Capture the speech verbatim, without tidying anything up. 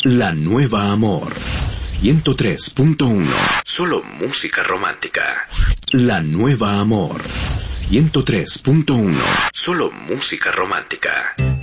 La Nueva Amor ciento tres punto uno. Solo música romántica. La Nueva Amor ciento tres punto uno. Solo música romántica.